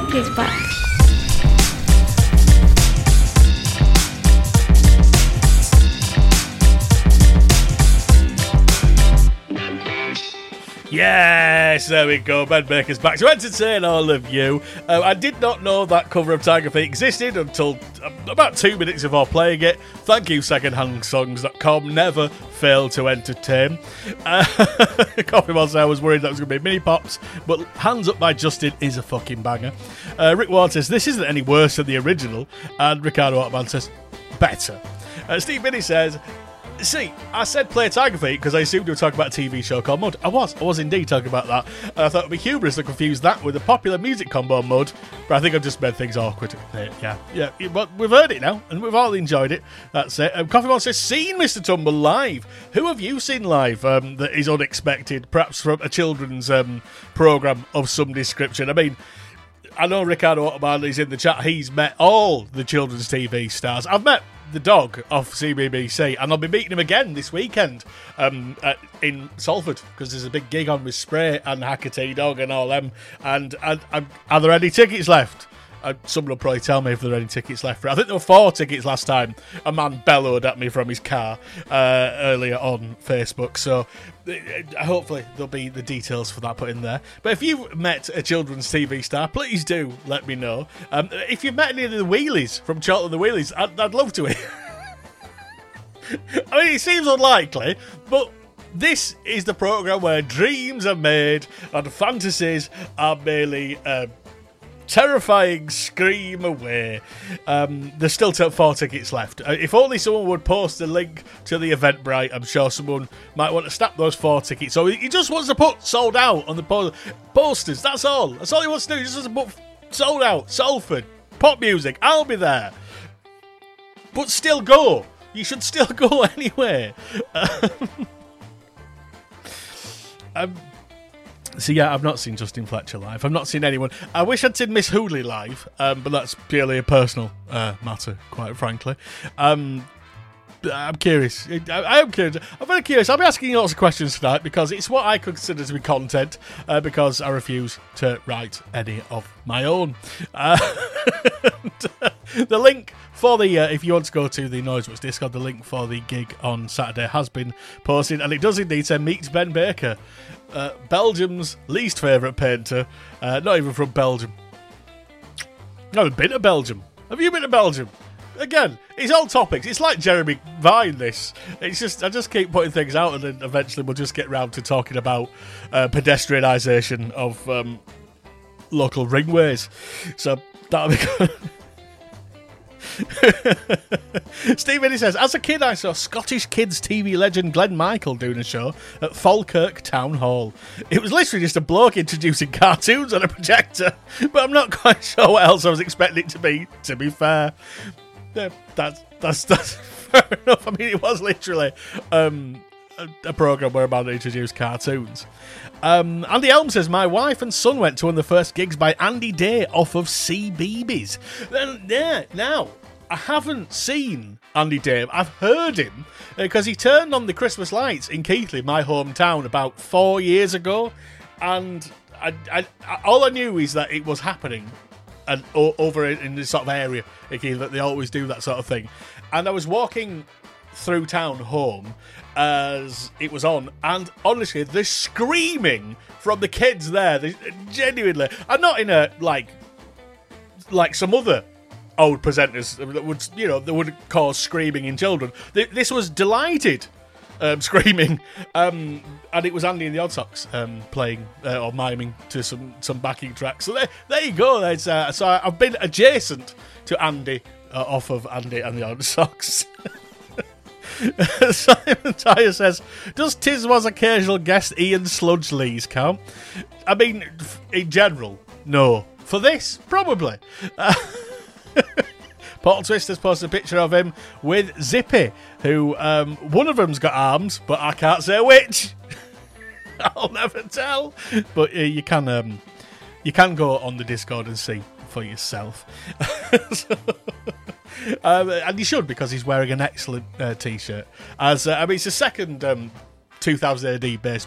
Link is back. Yes, there we go. Ben Baker's back to entertain all of you. I did not know that cover of Tiger Feet existed until about 2 minutes before playing it. Thank you, secondhandsongs.com. Never fail to entertain. Coffee Monster, I was worried that was going to be Mini Pops, but Hands Up by Justin is a fucking banger. Rick Ward says, this isn't any worse than the original. And Ricardo Ottoman says, better. Steve Binney says, see, I said play Tiger Feet because I assumed you were talking about a TV show called Mud. I was indeed talking about that. And I thought it would be humorous to confuse that with a popular music combo Mud, but I think I've just made things awkward. Yeah, but we've heard it now, and we've all enjoyed it. That's it. Coffee Monster says, seen Mr. Tumble live. Who have you seen live that is unexpected, perhaps from a children's programme of some description? I mean, I know Ricardo Ottoman is in the chat. He's met all the children's TV stars. I've met the dog off CBBC, and I'll be meeting him again this weekend in Salford, because there's a big gig on with Spray and Hackaday Dog and all them. And are there any tickets left? Someone will probably tell me if there are any tickets left. I think there were 4 tickets last time. A man bellowed at me from his car earlier on Facebook. So hopefully there'll be the details for that put in there. But if you've met a children's TV star, please do let me know. If you've met any of the Wheelies from Charlton the Wheelies, I'd love to hear. I mean, it seems unlikely, but this is the programme where dreams are made and fantasies are merely terrifying scream away. There's still 4 tickets left. If only someone would post the link to the Eventbrite, I'm sure someone might want to snap those 4 tickets. So he just wants to put sold out on the posters. That's all. That's all he wants to do. He just wants to put sold out, Salford, pop music. I'll be there. But still go. You should still go anyway. So yeah, I've not seen Justin Fletcher live. I've not seen anyone. I wish I'd seen Miss Hooley live, but that's purely a personal matter, quite frankly. I'm curious. I am curious. I'm very curious. I'll be asking you lots of questions tonight because it's what I consider to be content, because I refuse to write any of my own. The link for the, if you want to go to the Noiseworks Discord, the link for the gig on Saturday has been posted, and it does indeed say meet Ben Baker, Belgium's least favourite painter, not even from Belgium. No, I've been to Belgium. Have you been to Belgium? Again, it's all topics. It's like Jeremy Vine, this. It's just, I just keep putting things out, and then eventually we'll just get round to talking about pedestrianisation of local ringways. So that'll be good. Stephen, he says, as a kid I saw Scottish kids TV legend Glenn Michael doing a show at Falkirk Town Hall. It was literally just a bloke introducing cartoons on a projector, but I'm not quite sure what else I was expecting it to be fair. Yeah, that's fair enough. I mean, it was literally a programme where a man introduced cartoons. Andy Elm says, my wife and son went to one of the first gigs by Andy Day off of CBeebies. Now, I haven't seen Andy Day. I've heard him because he turned on the Christmas lights in Keighley, my hometown, about 4 years ago, and I all I knew is that it was happening and over in this sort of area in Keighley, that they always do that sort of thing. And I was walking through town home as it was on, and honestly, the screaming from the kids there, they, genuinely, and not in a like some other old presenters that would, that would cause screaming in children. This was delighted screaming, and it was Andy and the Odd Socks playing or miming to some backing tracks. So there you go. So I've been adjacent to Andy off of Andy and the Odd Socks. Simon Tyre says, does Tiswas occasional guest Ian Sludge-Lees count? I mean, in general, no. For this, probably. Paul Twist has posted a picture of him with Zippy, who one of them's got arms, but I can't say which. I'll never tell. But you can go on the Discord and see for yourself. And you should, because he's wearing an excellent t-shirt. It's the second 2000 AD based